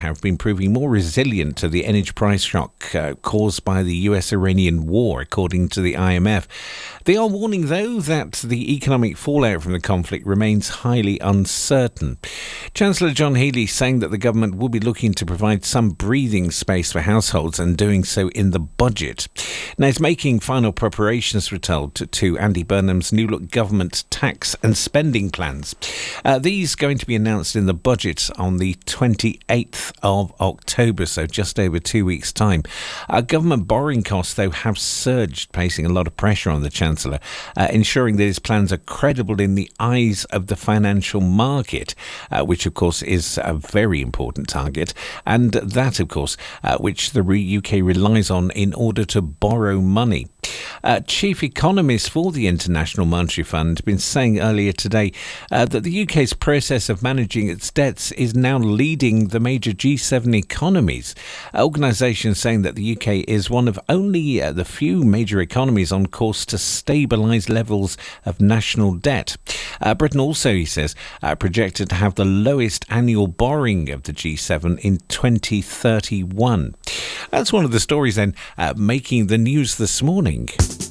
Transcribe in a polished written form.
have been proving more resilient to the energy price shock caused by the US-Iranian war, according to the IMF. They are warning, though, that the economic fallout from the conflict remains highly uncertain. Chancellor John Healey saying that the government will be looking to provide some breathing space for households and doing so in the budget. Now, it's making final preparations, we're told, to Andy Burnham's New Look government tax and spending plans. These going to be announced in the budget on the 28th of October, so just over 2 weeks' time. Government borrowing costs, though, have surged, placing a lot of pressure on the Chancellor, ensuring that his plans are credible in the eyes of the financial market, which, of course, is a very important target, and that, of course, which the UK relies on in order to borrow money. Chief economist for the International Monetary Fund has been saying earlier today that the UK's process of managing its debts is now leading the major G7 economies. Organisations saying that the UK is one of only the few major economies on course to stabilise levels of national debt. Britain also, he says, projected to have the lowest annual borrowing of the G7 in 2031. That's one of the stories then making the news this morning.